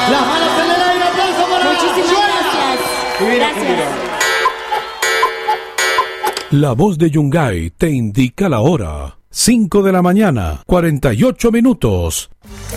Las manos en el aire, aplauso para Muchísimas Joel. gracias. Gracias. La voz de Yungay te indica la hora. 5 de la mañana, 48 minutos.